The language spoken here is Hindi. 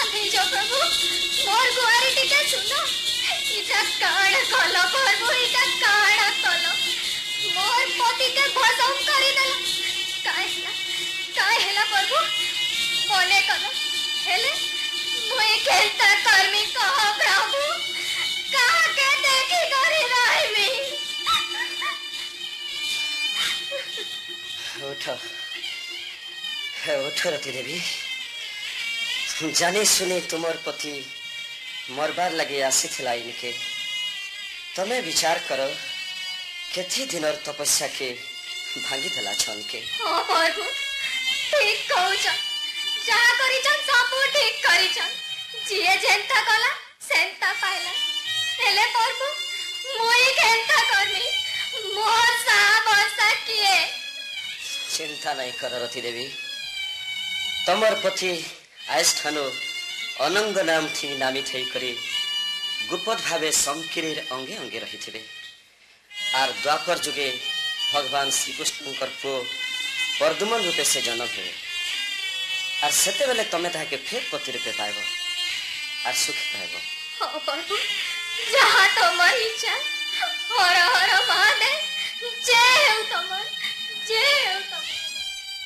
नहीं जो प्रभु मोर गुआरी टिके सुनो इटा काण कलो प्रभु इटा काण कलो मोर पति के भसम करी देला काय हेला प्रभु मने कलो हेले मुई केंता कर्मी कह प्रभु कहा के देखी करी रहमी उठ रति देवी जाने सुने तुमर पति मरबार लगे आसी थिला इनके तमे विचार करो केथी दिनर तपस्या के भांगी देला छन के ओ प्रभु ठीक कहू छ जहा करी छन सब ठीक करी छन जिए जेंता कला सेंता पाइला हेले प्रभु मुई केंता करनी मोर सा बसा किए चिंता नहीं कर रति देवी तमर पति आइस ठानो अनंग नाम थी नामी थई करी गुप्त भावे संकीर्णर अंगे अंगे रही थे आर द्वापर जुगे भगवान श्री कृष्ण पु परदुमन रूपे से जन्म हुए आर सेते बेले तमे ताके फेर पति रूपे पाइबो आर सुख पाइबो हो प्रभु जहा तमर इच्छा हर हर महादेव जय हो तमर जय